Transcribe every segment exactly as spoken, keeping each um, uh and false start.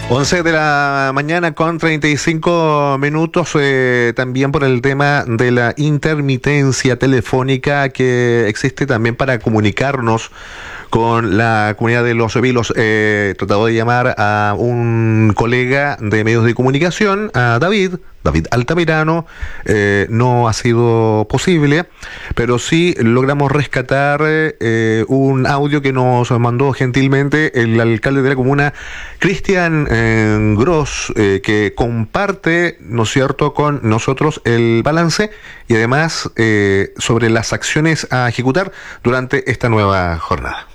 once de la mañana con treinta y cinco minutos, eh, también por el tema de la intermitencia telefónica que existe también para comunicarnos con la comunidad de Los Vilos. He eh, tratado de llamar a un colega de medios de comunicación, a David, David Altamirano, eh, no ha sido posible, pero sí logramos rescatar eh, un audio que nos mandó gentilmente el alcalde de la comuna, Cristian eh, Gross, eh, que comparte, ¿no es cierto?, con nosotros el balance y además eh, sobre las acciones a ejecutar durante esta nueva jornada.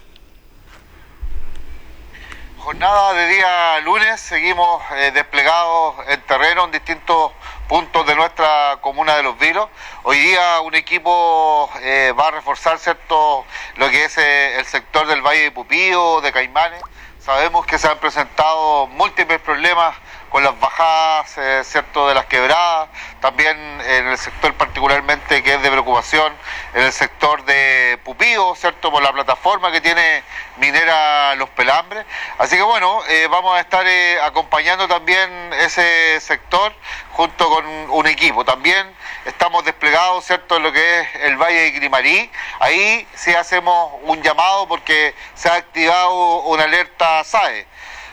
Jornada de día lunes, seguimos eh, desplegados en terreno en distintos puntos de nuestra comuna de Los Vilos. Hoy día un equipo eh, va a reforzar, ¿cierto?, lo que es eh, el sector del Valle de Pupío, de Caimanes. Sabemos que se han presentado múltiples problemas con las bajadas, eh, ¿cierto?, de las quebradas, también en el sector particularmente que es de preocupación, en el sector de Pupío, ¿cierto?, por la plataforma que tiene minera Los Pelambres. Así que bueno, eh, vamos a estar eh, acompañando también ese sector junto con un equipo. También estamos desplegados, ¿cierto?, en lo que es el Valle de Grimarí. Ahí sí hacemos un llamado porque se ha activado una alerta S A E.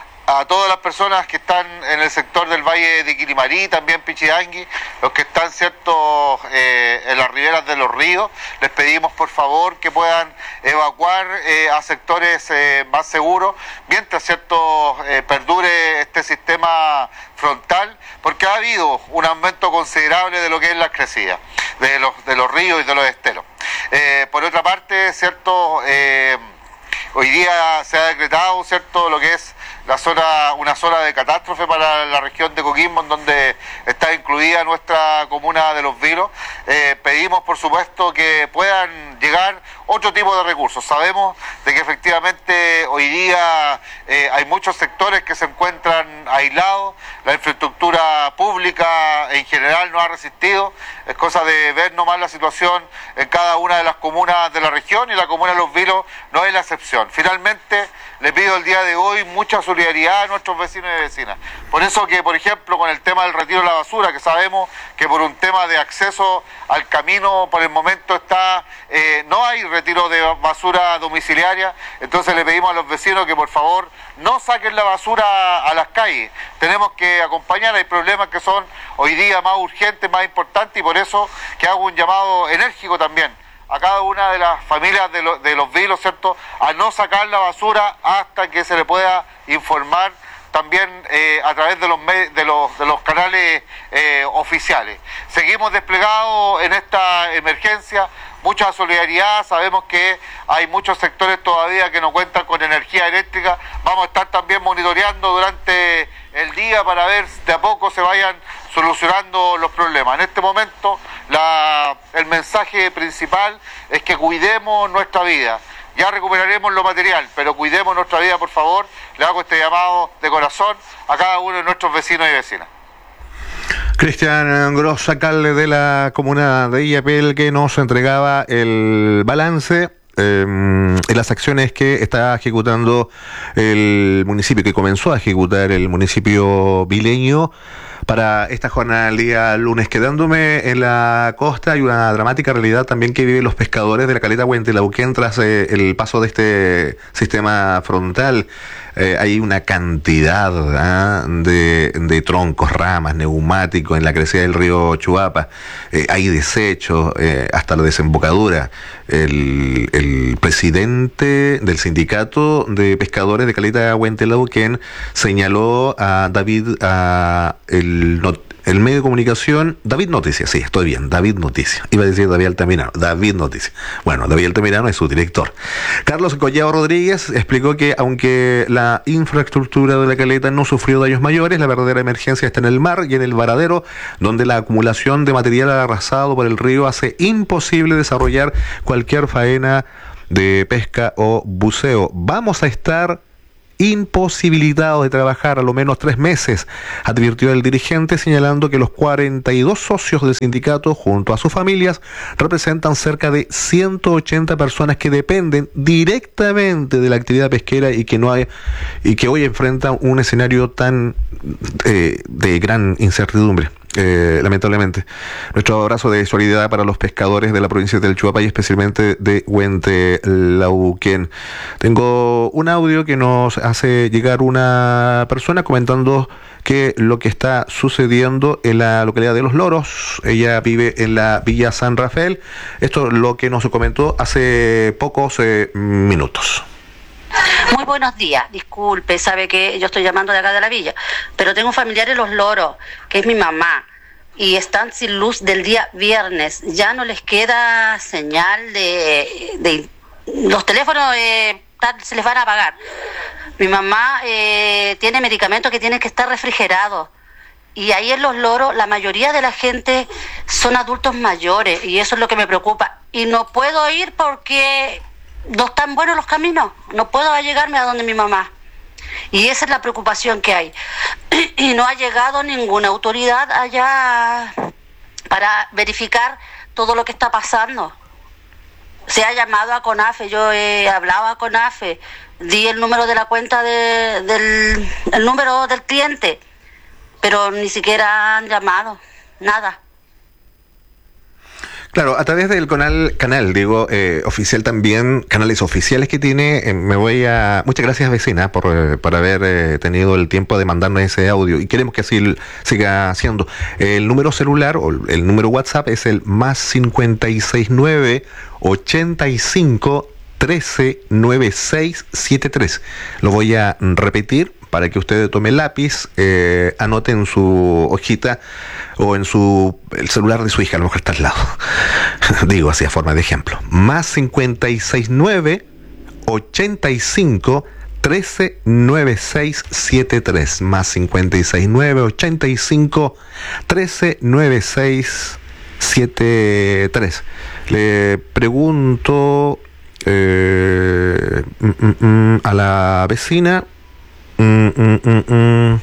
A todas las personas que están en el sector del Valle de Quilimarí, también Pichidangui, los que están, cierto, eh, en las riberas de los ríos, les pedimos por favor que puedan evacuar eh, a sectores eh, más seguros, mientras, cierto, eh, perdure este sistema frontal, porque ha habido un aumento considerable de lo que es la crecida de los, de los ríos y de los esteros. Eh, por otra parte, cierto, eh, hoy día se ha decretado, cierto, lo que es la zona, una zona de catástrofe para la región de Coquimbo, en donde está incluida nuestra comuna de Los Vilos. Eh, pedimos, por supuesto, que puedan llegar otro tipo de recursos. Sabemos de que efectivamente hoy día eh, hay muchos sectores que se encuentran aislados, la infraestructura pública en general no ha resistido, es cosa de ver nomás la situación en cada una de las comunas de la región, y la comuna de Los Vilos no es la excepción. Finalmente, le pido el día de hoy mucha solidaridad a nuestros vecinos y vecinas. Por eso que, por ejemplo, con el tema del retiro de la basura, que sabemos que por un tema de acceso al camino por el momento está, eh, no hay retiro de basura domiciliaria, entonces le pedimos a los vecinos que por favor no saquen la basura a las calles. Tenemos que acompañar, hay problemas que son hoy día más urgentes, más importantes, y por eso que hago un llamado enérgico también a cada una de las familias de, lo, de Los Vilos, ¿cierto?, a no sacar la basura hasta que se le pueda informar también eh, a través de los, de los, de los canales eh, oficiales. Seguimos desplegados en esta emergencia, mucha solidaridad, sabemos que hay muchos sectores todavía que no cuentan con energía eléctrica. Vamos a estar también monitoreando durante el día para ver de a poco se vayan solucionando los problemas. En este momento la, el mensaje principal es que cuidemos nuestra vida. Ya recuperaremos lo material, pero cuidemos nuestra vida, por favor. Le hago este llamado de corazón a cada uno de nuestros vecinos y vecinas. Cristian Gross, alcalde de la comuna de Illapel, que nos entregaba el balance eh, de las acciones que está ejecutando el municipio, que comenzó a ejecutar el municipio vileño para esta jornada del día lunes. Quedándome en la costa, hay una dramática realidad también que viven los pescadores de la caleta Huentelauquén tras eh, el paso de este sistema frontal. Eh, hay una cantidad ¿eh? de, de troncos, ramas, neumáticos en la crecida del río Chuapa. Eh, hay desechos eh, hasta la desembocadura. El, el presidente del sindicato de pescadores de caleta Huentelauquén señaló a David, a el not El medio de comunicación, David Noticias, sí, estoy bien, David Noticias. Iba a decir David Altamirano, David Noticias. Bueno, David Altamirano es su director. Carlos Collado Rodríguez explicó que aunque la infraestructura de la caleta no sufrió daños mayores, la verdadera emergencia está en el mar y en el varadero, donde la acumulación de material arrasado por el río hace imposible desarrollar cualquier faena de pesca o buceo. Vamos a estar imposibilitados de trabajar a lo menos tres meses, advirtió el dirigente, señalando que los cuarenta y dos socios del sindicato, junto a sus familias, representan cerca de ciento ochenta personas que dependen directamente de la actividad pesquera y que no hay y que hoy enfrentan un escenario tan eh, de gran incertidumbre. Eh, lamentablemente. Nuestro abrazo de solidaridad para los pescadores de la provincia del Chuapay, especialmente de Huentelauquén. Tengo un audio que nos hace llegar una persona comentando que lo que está sucediendo en la localidad de Los Loros, ella vive en la Villa San Rafael. Esto es lo que nos comentó hace pocos eh, minutos. Muy buenos días, disculpe, sabe que yo estoy llamando de acá de la villa, pero tengo un familiar en Los Loros, que es mi mamá, y están sin luz del día viernes, ya no les queda señal de... de los teléfonos eh, se les van a apagar. Mi mamá eh, tiene medicamentos que tienen que estar refrigerados, y ahí en Los Loros la mayoría de la gente son adultos mayores, y eso es lo que me preocupa, y no puedo ir porque... no están buenos los caminos, no puedo llegarme a donde mi mamá. Y esa es la preocupación que hay. Y no ha llegado ninguna autoridad allá para verificar todo lo que está pasando. Se ha llamado a CONAFE, yo he hablado a CONAFE, di el número de la cuenta de, del el número del cliente, pero ni siquiera han llamado, nada. Claro, a través del canal, canal digo, eh, oficial también, canales oficiales que tiene, eh, me voy a... Muchas gracias, vecina, por, eh, por haber eh, tenido el tiempo de mandarnos ese audio, y queremos que así siga siendo. El número celular, o el número WhatsApp, es el más cincuenta y seis nueve, ochenta y cinco, trece, noventa y seis setenta y tres. Lo voy a repetir para que usted tome lápiz, eh, anote en su hojita o en su el celular de su hija, a lo mejor está al lado. Digo así a forma de ejemplo. Más cincuenta y seis nueve, ochenta y cinco, trece, noventa y seis setenta y tres. Más cincuenta y seis nueve, ochenta y cinco, trece, noventa y seis setenta y tres. Le pregunto eh, mm, mm, mm, a la vecina Mm, mm, mm, mm.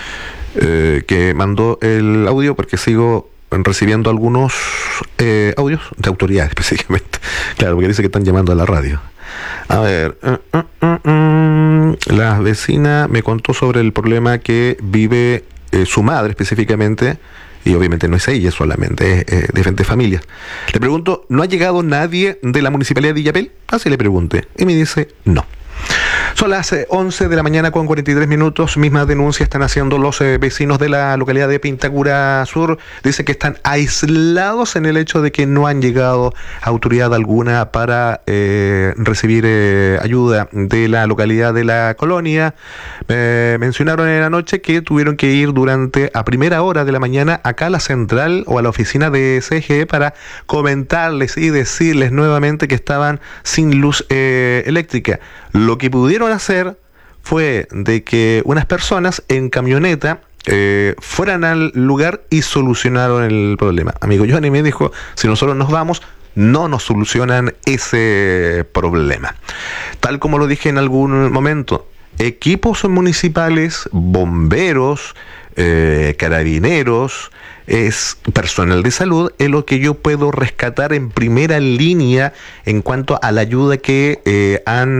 Eh, que mandó el audio, porque sigo recibiendo algunos eh, audios de autoridades específicamente. Claro, porque dice que están llamando a la radio. A ver, uh, uh, uh, uh. La vecina me contó sobre el problema que vive eh, su madre específicamente, y obviamente no es ella solamente, es eh, diferentes familias. Le pregunto, ¿no ha llegado nadie de la municipalidad de Illapel? Así le pregunté, y me dice no. Son las eh, once de la mañana con cuarenta y tres minutos. Mismas denuncias están haciendo los eh, vecinos de la localidad de Pintacura Sur. Dice que están aislados en el hecho de que no han llegado autoridad alguna para eh, recibir eh, ayuda de la localidad de la colonia. Eh, mencionaron en la noche que tuvieron que ir durante a primera hora de la mañana acá a la central o a la oficina de C G E para comentarles y decirles nuevamente que estaban sin luz eh, eléctrica. Lo que pudieron hacer fue de que unas personas en camioneta eh, fueran al lugar y solucionaron el problema. Amigo Johnny me dijo, si nosotros nos vamos, no nos solucionan ese problema. Tal como lo dije en algún momento, equipos municipales, bomberos, eh, carabineros, es personal de salud, es lo que yo puedo rescatar en primera línea en cuanto a la ayuda que eh,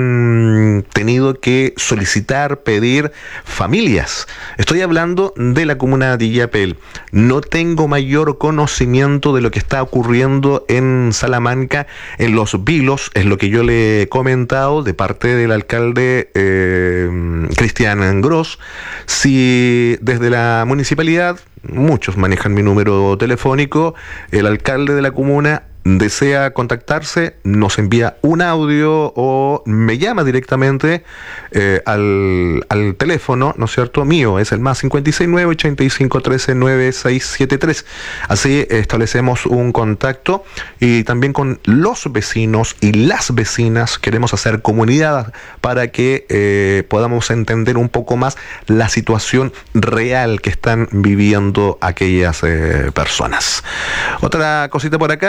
han tenido que solicitar, pedir familias. Estoy hablando de la comuna de Illapel. No tengo mayor conocimiento de lo que está ocurriendo en Salamanca, en Los Vilos, es lo que yo le he comentado de parte del alcalde eh, Cristian Gross. Si desde la municipalidad, muchos manejan mi número telefónico, el alcalde de la comuna desea contactarse, nos envía un audio o me llama directamente eh, al, al teléfono, ¿no es cierto? Mío, es el más cincuenta y seis nueve, ochenta y cinco, trece, noventa y seis setenta y tres. Así establecemos un contacto, y también con los vecinos y las vecinas queremos hacer comunidad para que eh, podamos entender un poco más la situación real que están viviendo aquellas eh, personas. Otra cosita por acá, vecinos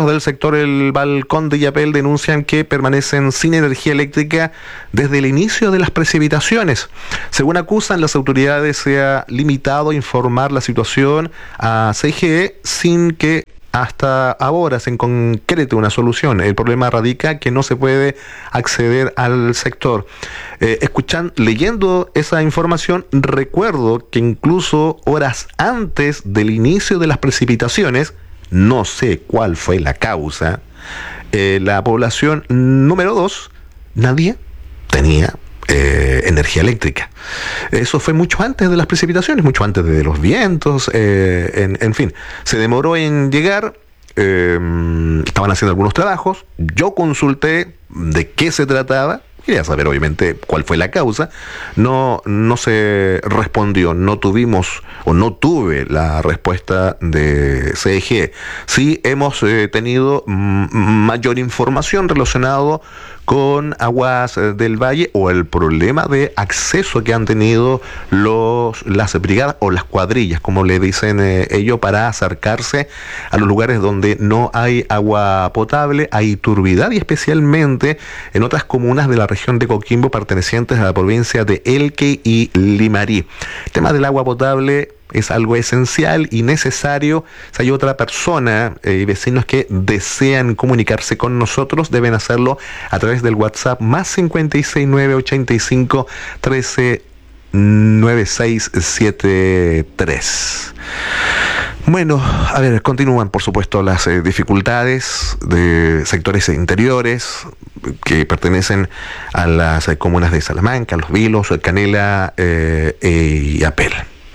Vecinos del sector El Balcón de Illapel denuncian que permanecen sin energía eléctrica desde el inicio de las precipitaciones. Según acusan, las autoridades se ha limitado a informar la situación a C G E sin que hasta ahora se concrete una solución. El problema radica que no se puede acceder al sector. Eh, escuchan, leyendo esa información, recuerdo que incluso horas antes del inicio de las precipitaciones, no sé cuál fue la causa, eh, la población número dos, nadie tenía Eh, energía eléctrica. Eso fue mucho antes de las precipitaciones, mucho antes de los vientos, eh, en, en fin, se demoró en llegar. Eh, estaban haciendo algunos trabajos, yo consulté de qué se trataba, quería saber obviamente cuál fue la causa, no, no se respondió, no tuvimos o no tuve la respuesta de C G E. Sí hemos eh, tenido m- mayor información relacionado con Aguas del Valle o el problema de acceso que han tenido los las brigadas o las cuadrillas, como le dicen eh, ellos, para acercarse a los lugares donde no hay agua potable, hay turbidez, y especialmente en otras comunas de la región de Coquimbo pertenecientes a la provincia de Elqui y Limarí. El tema del agua potable es algo esencial y necesario. Si hay otra persona y eh, vecinos que desean comunicarse con nosotros, deben hacerlo a través del WhatsApp más cincuenta y seis, nueve ochenta y cinco, trece, nueve seis siete tres. Bueno, a ver, continúan por supuesto las eh, dificultades de sectores interiores que pertenecen a las eh, comunas de Salamanca, Los Vilos, Canela eh, y Illapel.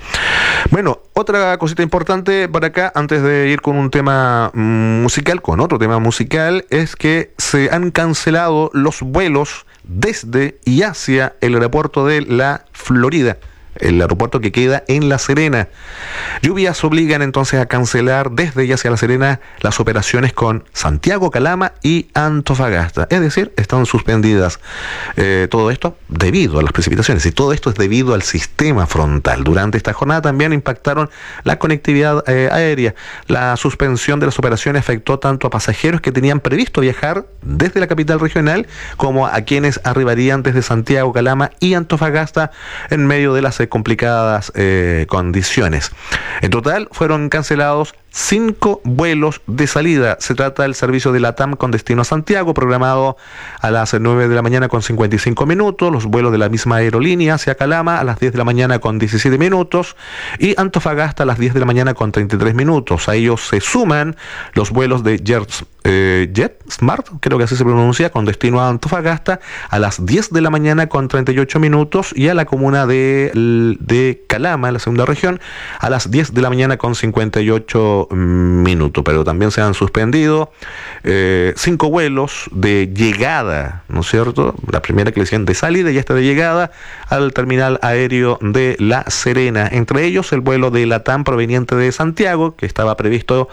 Bueno, otra cosita importante para acá, antes de ir con un tema musical, con otro tema musical, es que se han cancelado los vuelos desde y hacia el aeropuerto de La Florida, el aeropuerto que queda en La Serena. Lluvias obligan entonces a cancelar desde y hacia La Serena las operaciones con Santiago, Calama y Antofagasta. Es decir, están suspendidas. Eh, todo esto debido a las precipitaciones, y todo esto es debido al sistema frontal. Durante esta jornada también impactaron la conectividad eh, aérea. La suspensión de las operaciones afectó tanto a pasajeros que tenían previsto viajar desde la capital regional como a quienes arribarían desde Santiago, Calama y Antofagasta en medio de las complicadas eh, condiciones. En total fueron cancelados cinco vuelos de salida. Se trata del servicio de LATAM con destino a Santiago, programado a las nueve de la mañana con cincuenta y cinco minutos, los vuelos de la misma aerolínea hacia Calama a las diez de la mañana con diecisiete minutos y Antofagasta a las diez de la mañana con treinta y tres minutos. A ellos se suman los vuelos de Jet, eh, Jet Smart, creo que así se pronuncia, con destino a Antofagasta a las diez de la mañana con treinta y ocho minutos y a la comuna de, de Calama, la segunda región, a las diez de la mañana con cincuenta y ocho minutos. Pero también se han suspendido eh, cinco vuelos de llegada, ¿no es cierto? La primera que le decían de salida y esta de llegada al terminal aéreo de La Serena. Entre ellos el vuelo de LATAM proveniente de Santiago, que estaba previsto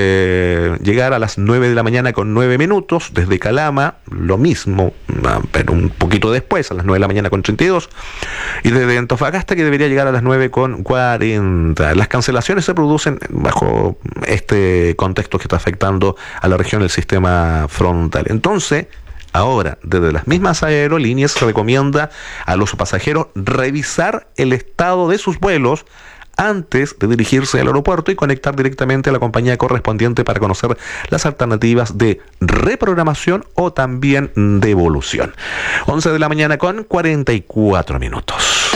eh, llegar a las nueve de la mañana con nueve minutos. Desde Calama, lo mismo, pero un poquito después, a las nueve de la mañana con treinta y dos. Y desde Antofagasta, que debería llegar a las nueve con cuarenta. Las cancelaciones se producen bajo este contexto que está afectando a la región del sistema frontal. Entonces, ahora, desde las mismas aerolíneas se recomienda a los pasajeros revisar el estado de sus vuelos antes de dirigirse al aeropuerto y conectar directamente a la compañía correspondiente para conocer las alternativas de reprogramación o también devolución. once de la mañana con cuarenta y cuatro minutos.